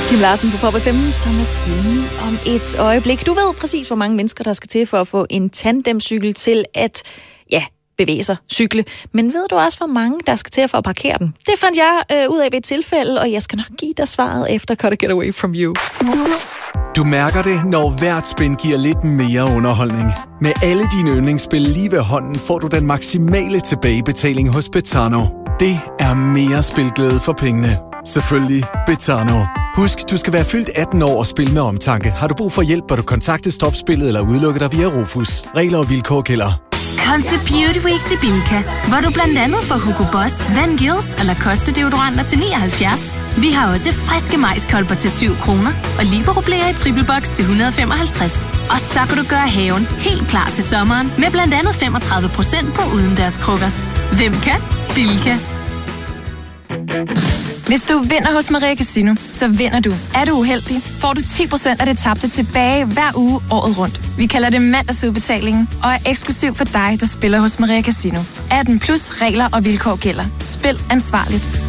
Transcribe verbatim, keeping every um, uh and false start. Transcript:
Kim Larsen på Pop F M, Thomas Helmi om et øjeblik. Du ved præcis, hvor mange mennesker, der skal til for at få en tandemcykel til at, ja, bevæge sig, cykle. Men ved du også, hvor mange, der skal til for at parkere den? Det fandt jeg øh, ud af ved et tilfælde, og jeg skal nok give dig svaret efter Gotta Get Away From You. Du mærker det, når hvert spin giver lidt mere underholdning. Med alle dine yndlingsspil lige ved hånden, får du den maksimale tilbagebetaling hos Betano. Det er mere spilglæde for pengene. Selvfølgelig Betano. Husk, du skal være fyldt atten år og spille med omtanke. Har du brug for hjælp, bør du kontakte Stopspillet eller udelukke dig via Rufus. Regler og vilkår gælder. Kom til Beauty Weeks i Bilka, hvor du blandt andet får Hugo Boss, Van Gils og Lacoste deodoranter til nioghalvfjerds. Vi har også friske majskolber til syv kroner og Libero-blæer i triple box til et hundrede og femoghalvtreds. Og så kan du gøre haven helt klar til sommeren med blandt andet femogtredive procent på udendørskrukker. Hvem kan? Bilka. Hvis du vinder hos Maria Casino, så vinder du. Er du uheldig, får du ti procent af det tabte tilbage hver uge året rundt. Vi kalder det mandagsudbetalingen og er eksklusiv for dig, der spiller hos Maria Casino. atten plus regler og vilkår gælder. Spil ansvarligt.